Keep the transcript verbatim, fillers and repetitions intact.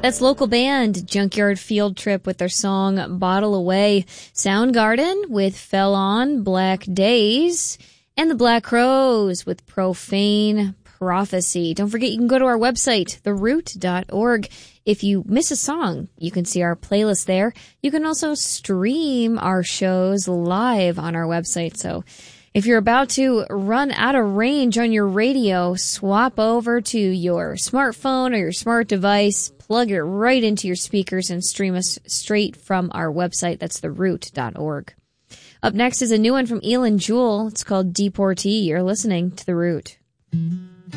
That's local band Junkyard Field Trip with their song Bottle Away. Soundgarden with Fell On, Black Days. And the Black Crowes with Profane Prophecy. Don't forget, you can go to our website, the root dot org. If you miss a song, you can see our playlist there. You can also stream our shows live on our website. So if you're about to run out of range on your radio, swap over to your smartphone or your smart device, plug it right into your speakers, and stream us straight from our website. That's the root dot org. Up next is a new one from Elin Jewel. It's called Deportee. You're listening to The Root.